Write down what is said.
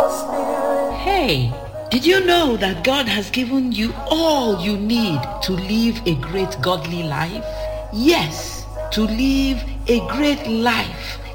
Hey, did you know that God has given you all you need to live a great godly life? Yes, to live a great life